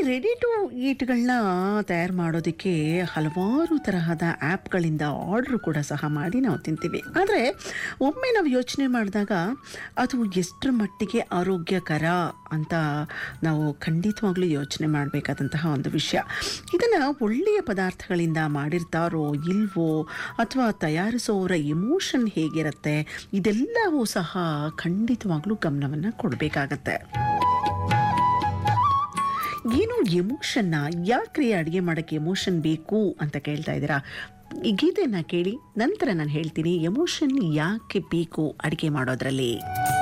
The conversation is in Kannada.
ರೆಡಿ ಟು ಈಟ್ಗಳನ್ನ ತಯಾರು ಮಾಡೋದಕ್ಕೆ ಹಲವಾರು ತರಹದ ಆ್ಯಪ್ಗಳಿಂದ ಆರ್ಡ್ರ್ ಕೂಡ ಸಹ ಮಾಡಿ ನಾವು ತಿಂತೀವಿ. ಆದರೆ ಒಮ್ಮೆ ನಾವು ಯೋಚನೆ ಮಾಡಿದಾಗ ಅದು ಎಷ್ಟರ ಮಟ್ಟಿಗೆ ಆರೋಗ್ಯಕರ ಅಂತ ನಾವು ಖಂಡಿತವಾಗ್ಲೂ ಯೋಚನೆ ಮಾಡಬೇಕಾದಂತಹ ಒಂದು ವಿಷಯ. ಇದನ್ನು ಒಳ್ಳೆಯ ಪದಾರ್ಥಗಳಿಂದ ಮಾಡಿರ್ತಾರೋ ಇಲ್ವೋ, ಅಥವಾ ತಯಾರಿಸೋರ ಎಮೋಷನ್ ಹೇಗಿರುತ್ತೆ, ಇದೆಲ್ಲವೂ ಸಹ ಖಂಡಿತವಾಗ್ಲೂ ಗಮನವನ್ನು ಕೊಡಬೇಕಾಗತ್ತೆ. ಏನು ಎಮೋಷನ್ನ, ಯಾಕ್ರಿ ಅಡುಗೆ ಮಾಡೋಕ್ಕೆ ಎಮೋಷನ್ ಬೇಕು ಅಂತ ಕೇಳ್ತಾ ಇದ್ದೀರಾ? ಈ ಗೀತೆಯನ್ನು ಕೇಳಿ ನಂತರ ನಾನು ಹೇಳ್ತೀನಿ ಎಮೋಷನ್ ಯಾಕೆ ಬೇಕು ಅಡುಗೆ ಮಾಡೋದ್ರಲ್ಲಿ.